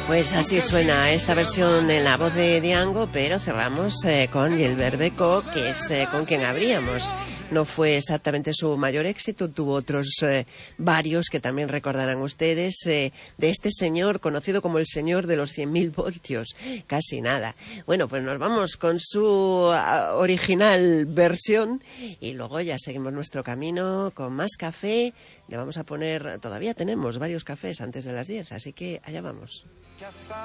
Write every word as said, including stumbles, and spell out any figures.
Pues así suena esta versión en la voz de Diango, pero cerramos eh, con Gilbert Becot, que es eh, con quien abríamos. No fue exactamente su mayor éxito, tuvo otros eh, varios que también recordarán ustedes, eh, de este señor conocido como el señor de los cien mil voltios, casi nada. Bueno, pues nos vamos con su uh, original versión y luego ya seguimos nuestro camino con más café. Le vamos a poner, todavía tenemos varios cafés antes de las diez, así que allá vamos.